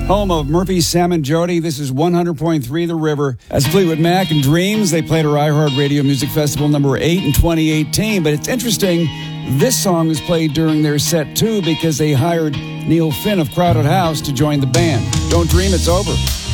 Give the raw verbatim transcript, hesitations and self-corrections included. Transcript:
Home of Murphy, Sam, and Jody. This is one hundred point three The River. As Fleetwood Mac and Dreams, they played our iHeartRadio Music Festival number eight in twenty eighteen. But it's interesting, this song was played during their set too because they hired Neil Finn of Crowded House to join the band. Don't dream it's over.